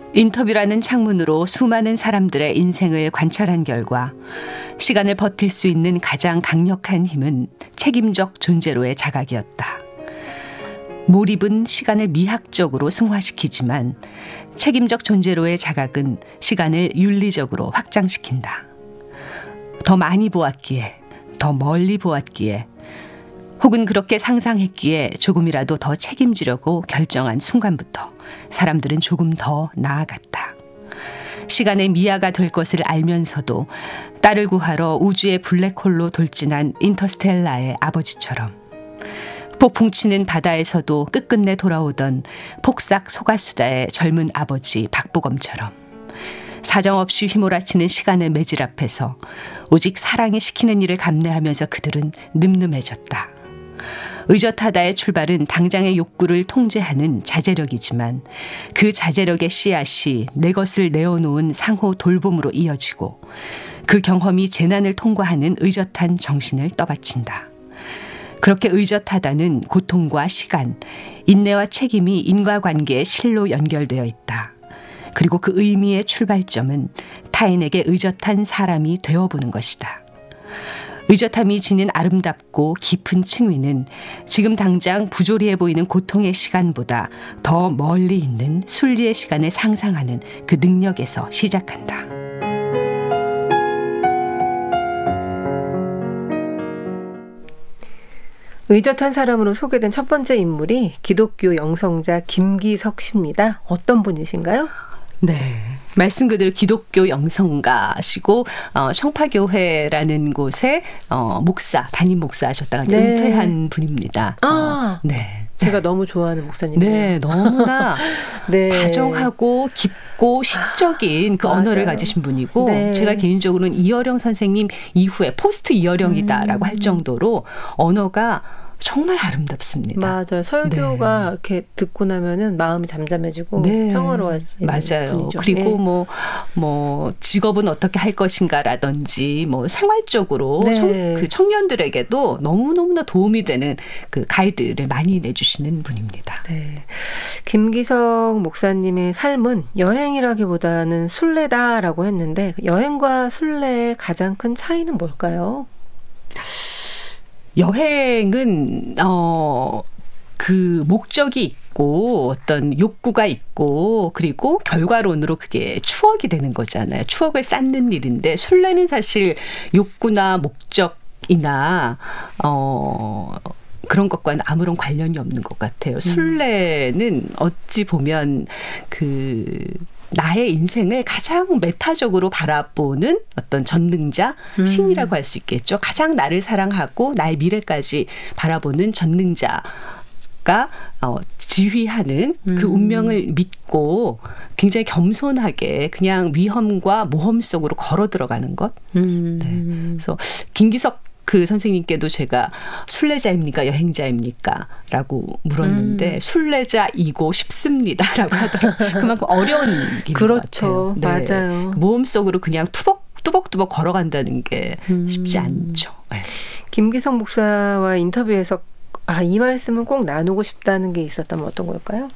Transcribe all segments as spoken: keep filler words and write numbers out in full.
인터뷰라는 창문으로 수많은 사람들의 인생을 관찰한 결과 시간을 버틸 수 있는 가장 강력한 힘은 책임적 존재로의 자각이었다. 몰입은 시간을 미학적으로 승화시키지만 책임적 존재로의 자각은 시간을 윤리적으로 확장시킨다. 더 많이 보았기에, 더 멀리 보았기에, 혹은 그렇게 상상했기에 조금이라도 더 책임지려고 결정한 순간부터 사람들은 조금 더 나아갔다. 시간의 미아가 될 것을 알면서도 딸을 구하러 우주의 블랙홀로 돌진한 인터스텔라의 아버지처럼, 폭풍 치는 바다에서도 끝끝내 돌아오던 폭삭 소가수다의 젊은 아버지 박보검처럼, 사정없이 휘몰아치는 시간의 매질 앞에서 오직 사랑이 시키는 일을 감내하면서 그들은 늠름해졌다. 의젓하다의 출발은 당장의 욕구를 통제하는 자제력이지만 그 자제력의 씨앗이 내 것을 내어놓은 상호 돌봄으로 이어지고 그 경험이 재난을 통과하는 의젓한 정신을 떠받친다. 그렇게 의젓하다는 고통과 시간, 인내와 책임이 인과관계의 실로 연결되어 있다. 그리고 그 의미의 출발점은 타인에게 의젓한 사람이 되어보는 것이다. 의젓함이 지닌 아름답고 깊은 층위는 지금 당장 부조리해 보이는 고통의 시간보다 더 멀리 있는 순리의 시간을 상상하는 그 능력에서 시작한다. 의젓한 사람으로 소개된 첫 번째 인물이 기독교 영성자 김기석 씨입니다. 어떤 분이신가요? 네, 말씀 그대로 기독교 영성가시고 어, 청파교회라는 곳에 어, 목사, 담임 목사 하셨다가 네. 은퇴한 분입니다. 아, 어, 네. 제가 너무 좋아하는 목사님이에요. 네, 너무나 네. 다정하고 깊고 시적인 그 맞아요. 언어를 가지신 분이고 네. 제가 개인적으로는 이어령 선생님 이후에 포스트 이어령이다라고 음. 할 정도로 언어가 정말 아름답습니다. 맞아요. 설교가 네. 이렇게 듣고 나면은 마음이 잠잠해지고 네. 평화로워지는 맞아요. 분이죠. 그리고 네. 뭐, 뭐 직업은 어떻게 할 것인가라든지 뭐 생활적으로 네. 청, 그 청년들에게도 너무너무나 도움이 되는 그 가이드를 많이 내주시는 분입니다. 네. 김기석 목사님의 삶은 여행이라기보다는 순례다라고 했는데 여행과 순례의 가장 큰 차이는 뭘까요? 여행은 어, 그 목적이 있고 어떤 욕구가 있고 그리고 결과론으로 그게 추억이 되는 거잖아요. 추억을 쌓는 일인데 순례는 사실 욕구나 목적이나 어, 그런 것과는 아무런 관련이 없는 것 같아요. 순례는 어찌 보면 그 나의 인생을 가장 메타적으로 바라보는 어떤 전능자, 음. 신이라고 할 수 있겠죠. 가장 나를 사랑하고 나의 미래까지 바라보는 전능자가 어, 지휘하는 음. 그 운명을 믿고 굉장히 겸손하게 그냥 위험과 모험 속으로 걸어 들어가는 것. 음. 네. 그래서 김기석 그 선생님께도 제가 순례자입니까 여행자입니까? 라고 물었는데 음. 순례자이고 싶습니다라고 하더라고요. 그만큼 어려운 길인 그렇죠. 것 같아요. 네. 맞아요. 모험 속으로 그냥 투벅, 뚜벅뚜벅 걸어간다는 게 음. 쉽지 않죠. 네. 김기석 목사와 인터뷰에서 아, 이 말씀은 꼭 나누고 싶다는 게 있었다면 어떤 걸까요?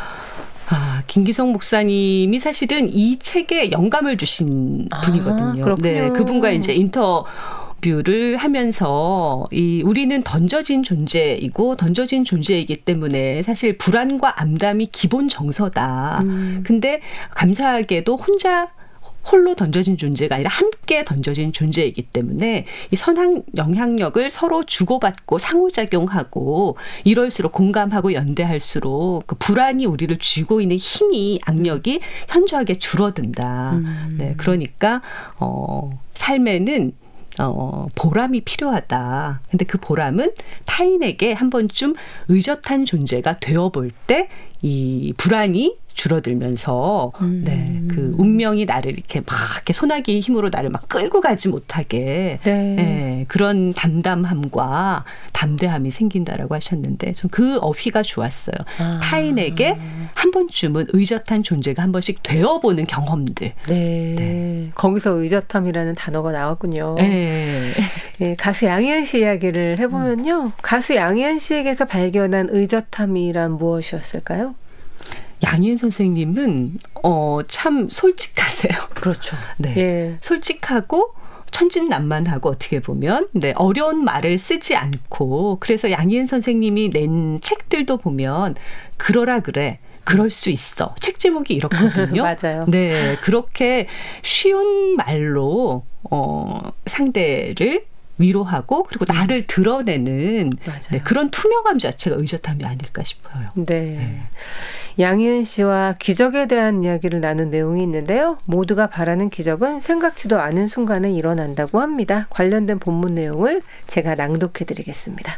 아, 김기석 목사님이 사실은 이 책에 영감을 주신 아, 분이거든요. 그렇군요. 네, 그분과 이제 인터 뷰를 하면서 이 우리는 던져진 존재이고 던져진 존재이기 때문에 사실 불안과 암담이 기본 정서다. 음. 근데 감사하게도 혼자 홀로 던져진 존재가 아니라 함께 던져진 존재이기 때문에 이 선한 영향력을 서로 주고받고 상호작용하고 이럴수록 공감하고 연대할수록 그 불안이 우리를 쥐고 있는 힘이 악력이 현저하게 줄어든다. 음. 네, 그러니까 어, 삶에는 어, 보람이 필요하다. 근데 그 보람은 타인에게 한 번쯤 의젓한 존재가 되어볼 때 이 불안이 줄어들면서 음. 네, 그 운명이 나를 이렇게 막 이렇게 소나기 힘으로 나를 막 끌고 가지 못하게 네. 네, 그런 담담함과 담대함이 생긴다라고 하셨는데 좀 그 어휘가 좋았어요. 아. 타인에게 한 번쯤은 의젓한 존재가 한 번씩 되어보는 경험들. 네. 네. 거기서 의젓함이라는 단어가 나왔군요. 네. 네, 가수 양희은 씨 이야기를 해보면요. 음. 가수 양희은 씨에게서 발견한 의젓함이란 무엇이었을까요? 양희은 선생님은 어, 참 솔직하세요. 그렇죠. 네, 예. 솔직하고 천진난만하고 어떻게 보면 네, 어려운 말을 쓰지 않고 그래서 양희은 선생님이 낸 책들도 보면 그러라 그래. 그럴 수 있어. 책 제목이 이렇거든요. 맞아요. 네, 그렇게 쉬운 말로 어, 상대를 위로하고 그리고 나를 드러내는 네, 그런 투명함 자체가 의젓함이 아닐까 싶어요. 네. 네. 양희은 씨와 기적에 대한 이야기를 나눈 내용이 있는데요. 모두가 바라는 기적은 생각지도 않은 순간에 일어난다고 합니다. 관련된 본문 내용을 제가 낭독해 드리겠습니다.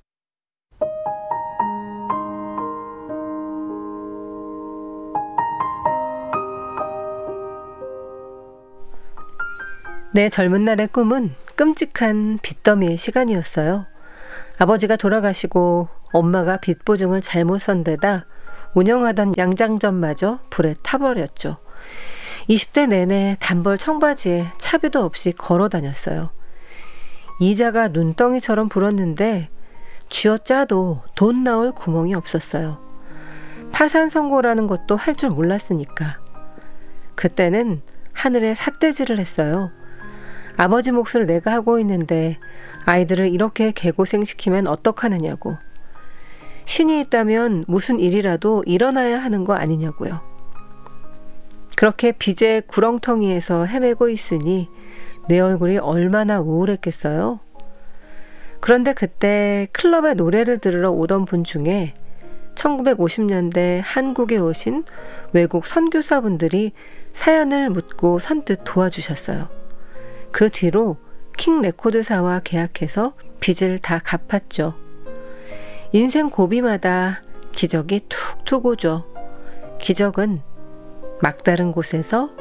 내 젊은 날의 꿈은 끔찍한 빚더미의 시간이었어요. 아버지가 돌아가시고 엄마가 빚 보증을 잘못 쓴 데다 운영하던 양장점마저 불에 타버렸죠. 이십 대 내내 단벌 청바지에 차비도 없이 걸어 다녔어요. 이자가 눈덩이처럼 불었는데 쥐어짜도 돈 나올 구멍이 없었어요. 파산 선고라는 것도 할 줄 몰랐으니까. 그때는 하늘에 삿대질을 했어요. 아버지 몫을 내가 하고 있는데 아이들을 이렇게 개고생시키면 어떡하느냐고. 신이 있다면 무슨 일이라도 일어나야 하는 거 아니냐고요. 그렇게 빚의 구렁텅이에서 헤매고 있으니 내 얼굴이 얼마나 우울했겠어요. 그런데 그때 클럽에 노래를 들으러 오던 분 중에 천구백오십 년대 한국에 오신 외국 선교사분들이 사연을 묻고 선뜻 도와주셨어요. 그 뒤로 킹 레코드사와 계약해서 빚을 다 갚았죠. 인생 고비마다 기적이 툭툭 오죠. 기적은 막다른 곳에서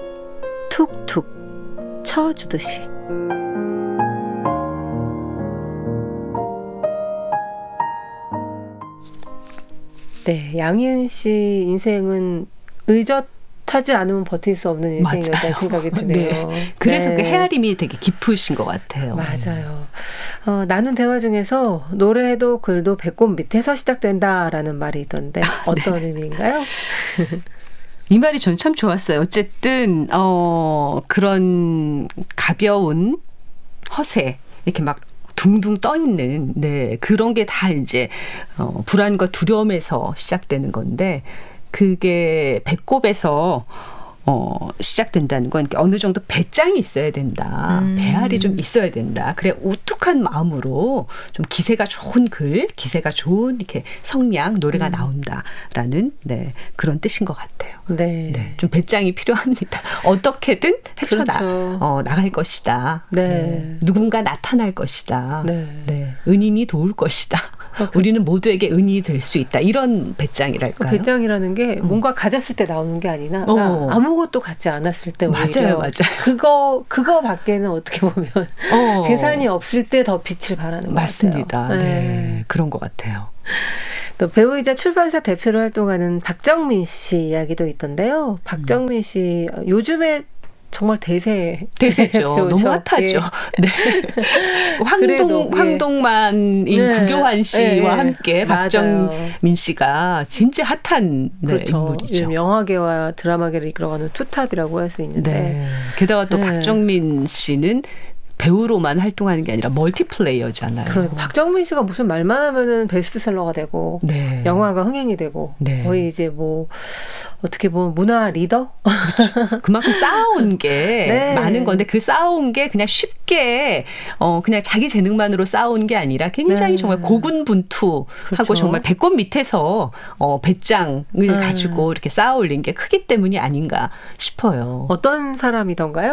툭툭 쳐주듯이. 네, 양희은 씨 인생은 의젓하지 않으면 버틸 수 없는 인생이었다는 생각이 드네요. 네. 그래서 네. 그 헤아림이 되게 깊으신 것 같아요. 맞아요. 어, 나눈 대화 중에서 노래도 글도 배꼽 밑에서 시작된다라는 말이 있던데 어떤 네. 의미인가요? 이 말이 저는 참 좋았어요. 어쨌든 어, 그런 가벼운 허세 이렇게 막 둥둥 떠 있는 네 그런 게 다 이제 어, 불안과 두려움에서 시작되는 건데 그게 배꼽에서 어, 시작된다는 건 어느 정도 배짱이 있어야 된다. 음. 배알이 좀 있어야 된다. 그래 우뚝한 마음으로 좀 기세가 좋은 글, 기세가 좋은 이렇게 성량 노래가 음. 나온다라는 네, 그런 뜻인 것 같아요. 네. 네, 좀 배짱이 필요합니다. 어떻게든 헤쳐나 그렇죠. 어, 나갈 것이다. 네. 네. 누군가 나타날 것이다. 네. 네. 은인이 도울 것이다. 우리는 모두에게 은인이 될 수 있다. 이런 배짱이랄까요? 배짱이라는 게 뭔가 가졌을 때 나오는 게 아니라 어. 아무것도 갖지 않았을 때 오히려 맞아요, 맞아요. 그거 그거밖에는 어떻게 보면 어. 재산이 없을 때 더 빛을 발하는 것 맞습니다. 같아요. 네. 네. 그런 것 같아요. 또 배우이자 출판사 대표로 활동하는 박정민 씨 이야기도 있던데요. 박정민 씨 요즘에 정말 대세 대세죠. 너무 핫하죠. 예. 네. 황동 그래도, 예. 황동만인 네. 구교환 씨와 네. 함께 박정민 씨가 진짜 핫한 네, 그렇죠. 인물이죠. 영화계와 드라마계를 이끌어가는 투탑이라고 할 수 있는데. 네. 게다가 또 네. 박정민 씨는 배우로만 활동하는 게 아니라 멀티플레이어잖아요. 그러니까 박정민 씨가 무슨 말만 하면은 베스트셀러가 되고 네. 영화가 흥행이 되고 네. 거의 이제 뭐 어떻게 보면 문화 리더? 그렇죠. 그만큼 쌓아온 게 네. 많은 건데 그 쌓아온 게 그냥 쉽게 어 그냥 자기 재능만으로 쌓아온 게 아니라 굉장히 네. 정말 고군분투하고 그렇죠. 정말 배꼽 밑에서 어 배짱을 네. 가지고 이렇게 쌓아올린 게 크기 때문이 아닌가 싶어요. 어떤 사람이던가요?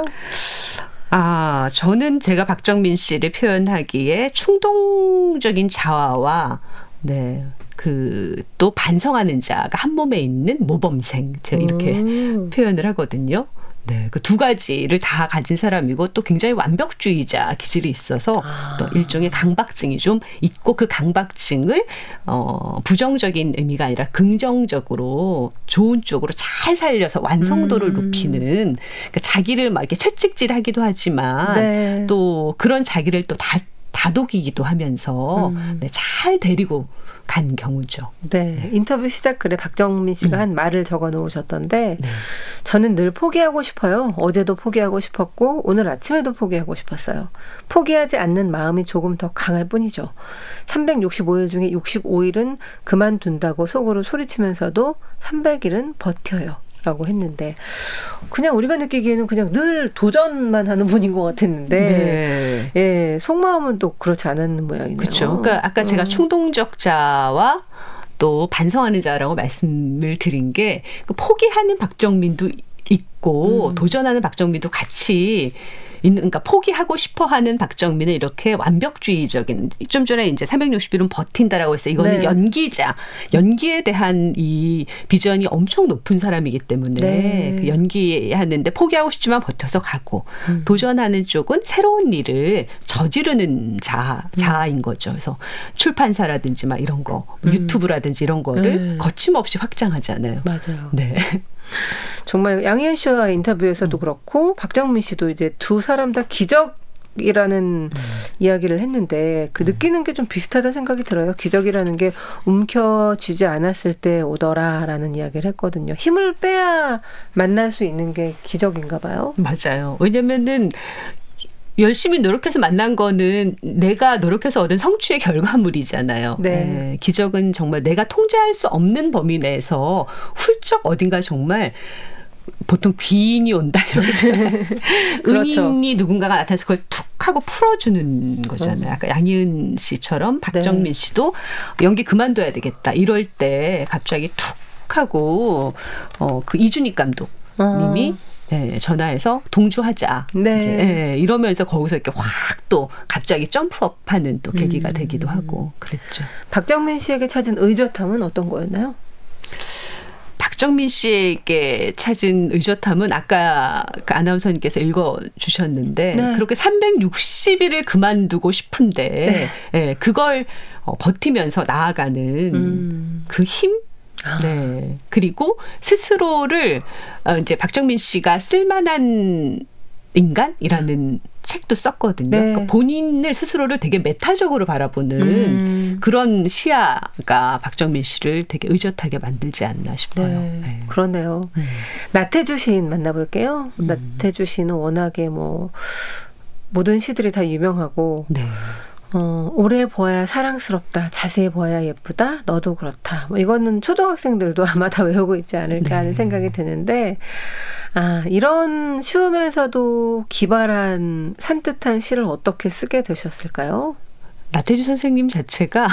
아, 저는 제가 박정민 씨를 표현하기에 충동적인 자아와 네, 그 또 반성하는 자가 한 몸에 있는 모범생 제가 이렇게 음. 표현을 하거든요. 네, 그 두 가지를 다 가진 사람이고 또 굉장히 완벽주의자 기질이 있어서 아. 또 일종의 강박증이 좀 있고 그 강박증을 어, 부정적인 의미가 아니라 긍정적으로 좋은 쪽으로 잘 살려서 완성도를 음. 높이는 그러니까 자기를 막 이렇게 채찍질하기도 하지만 네. 또 그런 자기를 또 다, 다독이기도 하면서 음. 네, 잘 데리고 간 경우죠. 네. 네. 인터뷰 시작 글에 박정민 씨가 음. 한 말을 적어 놓으셨던데 네. 저는 늘 포기하고 싶어요. 어제도 포기하고 싶었고 오늘 아침에도 포기하고 싶었어요. 포기하지 않는 마음이 조금 더 강할 뿐이죠. 삼백육십오 일 중에 육십오 일은 그만둔다고 속으로 소리치면서도 삼백 일은 버텨요. 라고 했는데 그냥 우리가 느끼기에는 그냥 늘 도전만 하는 분인 것 같았는데 네. 예, 속마음은 또 그렇지 않았는 모양이네요. 그렇죠. 그러니까 아까 음. 제가 충동적 자와 또 반성하는 자라고 말씀을 드린 게 포기하는 박정민도 있고 음. 도전하는 박정민도 같이 있는, 그러니까 포기하고 싶어하는 박정민은 이렇게 완벽주의적인, 좀 전에 이제 삼백육십 일은 버틴다라고 했어요. 이거는 네. 연기자, 연기에 대한 이 비전이 엄청 높은 사람이기 때문에 네. 그 연기하는데 포기하고 싶지만 버텨서 가고 음. 도전하는 쪽은 새로운 일을 저지르는 자, 자인 거죠. 그래서 출판사라든지 막 이런 거, 음. 유튜브라든지 이런 거를 네. 거침없이 확장하잖아요. 맞아요. 네. 정말 양희은 씨와 인터뷰에서도 음. 그렇고 박정민 씨도 이제 두 사람 다 기적이라는 음. 이야기를 했는데 그 느끼는 게 좀 비슷하다 생각이 들어요. 기적이라는 게 움켜쥐지 않았을 때 오더라라는 이야기를 했거든요. 힘을 빼야 만날 수 있는 게 기적인가 봐요. 맞아요. 왜냐면은 열심히 노력해서 만난 거는 내가 노력해서 얻은 성취의 결과물이잖아요. 네. 네. 기적은 정말 내가 통제할 수 없는 범위 내에서 훌쩍 어딘가 정말 보통 귀인이 온다 이렇게 그렇죠. 은인이 누군가가 나타나서 그걸 툭 하고 풀어주는 거잖아요. 아까 양희은 씨처럼 박정민 네. 씨도 연기 그만둬야 되겠다 이럴 때 갑자기 툭 하고 어, 그 이준익 감독님이 아. 네, 전화해서 동주하자. 네. 이제, 네, 이러면서 거기서 이렇게 확 또 갑자기 점프업하는 또 계기가 음. 되기도 하고 그랬죠. 박정민 씨에게 찾은 의젓함은 어떤 거였나요? 박정민 씨에게 찾은 의젓함은 아까 그 아나운서님께서 읽어주셨는데 네. 그렇게 삼백육십 일을 그만두고 싶은데 네. 네, 그걸 버티면서 나아가는 음. 그 힘? 아. 네. 그리고 스스로를 이제 박정민 씨가 쓸만한 인간이라는 책도 썼거든요. 네. 그러니까 본인을 스스로를 되게 메타적으로 바라보는 음. 그런 시야가 박정민 씨를 되게 의젓하게 만들지 않나 싶어요. 네. 네. 그러네요. 음. 나태주 시인 만나볼게요. 음. 나태주 시는 워낙에 뭐 모든 시들이 다 유명하고 네. 어, 오래 보아야 사랑스럽다. 자세히 보아야 예쁘다. 너도 그렇다. 뭐 이거는 초등학생들도 아마 다 외우고 있지 않을까 네. 하는 생각이 드는데 아, 이런 쉬우면서도 기발한 산뜻한 시를 어떻게 쓰게 되셨을까요? 나태주 선생님 자체가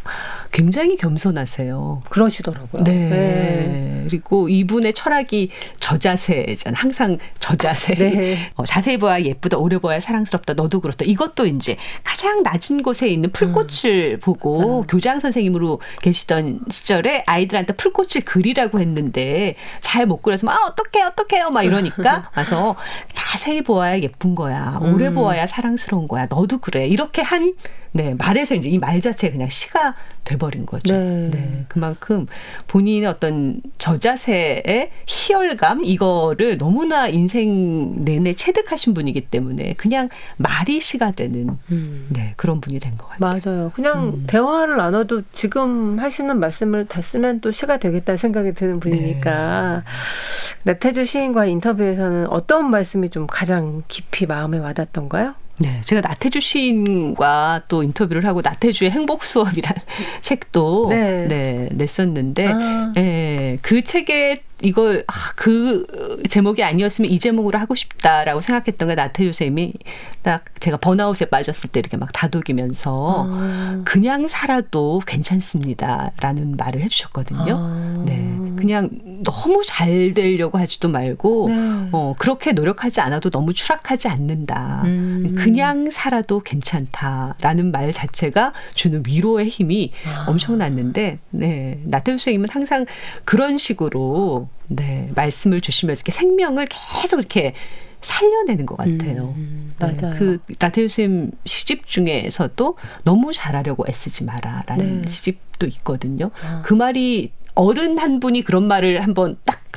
굉장히 겸손하세요. 그러시더라고요. 네. 네. 그리고 이분의 철학이 저자세잖아요. 항상 저자세. 네. 어, 자세히 보아야 예쁘다, 오래 보아야 사랑스럽다, 너도 그렇다. 이것도 이제 가장 낮은 곳에 있는 풀꽃을 음, 보고 맞아요. 교장 선생님으로 계시던 시절에 아이들한테 풀꽃을 그리라고 했는데 잘 못 그려서 아 어떡해 어떡해요 막 이러니까 와서 자세히 보아야 예쁜 거야. 오래 음. 보아야 사랑스러운 거야. 너도 그래. 이렇게 한 네, 말에서 이제 이 말 자체가 그냥 시가 돼버린 거죠. 네. 네. 그만큼 본인의 어떤 저자세의 희열감, 이거를 너무나 인생 내내 체득하신 분이기 때문에 그냥 말이 시가 되는 음. 네, 그런 분이 된 것 같아요. 맞아요. 그냥 음. 대화를 나눠도 지금 하시는 말씀을 다 쓰면 또 시가 되겠다는 생각이 드는 분이니까. 네. 나태주 시인과 인터뷰에서는 어떤 말씀이 좀 가장 깊이 마음에 와닿던가요? 네, 제가 나태주 시인과 또 인터뷰를 하고 나태주의 행복 수업이라는 책도 네. 네, 냈었는데 아. 네, 그 책에 이걸 아, 그 제목이 아니었으면 이 제목으로 하고 싶다라고 생각했던 게 나태주 쌤이 딱 제가 번아웃에 빠졌을 때 이렇게 막 다독이면서 아. 그냥 살아도 괜찮습니다라는 말을 해주셨거든요. 아. 네, 그냥 너무 잘 되려고 하지도 말고 네. 어, 그렇게 노력하지 않아도 너무 추락하지 않는다. 음. 그냥 살아도 괜찮다라는 말 자체가 주는 위로의 힘이 아. 엄청났는데 네, 나태주 선생님은 항상 그런 식으로 네, 말씀을 주시면서 이렇게 생명을 계속 이렇게 살려내는 것 같아요. 음, 맞아요. 네, 그 나태주 선생님 시집 중에서도 너무 잘하려고 애쓰지 마라라는 네. 시집도 있거든요. 아. 그 말이 어른 한 분이 그런 말을 한번 딱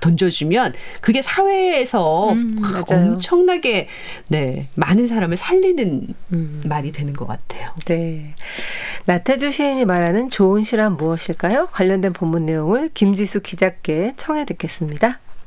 던져주면 그게 사회에서 음, 막 맞아요. 엄청나게 네, 많은 사람을 살리는 음. 말이 되는 것 같아요. 네. 나태주 시인이 말하는 좋은 시란 무엇일까요? 관련된 본문 내용을 김지수 기자께 청해 듣겠습니다.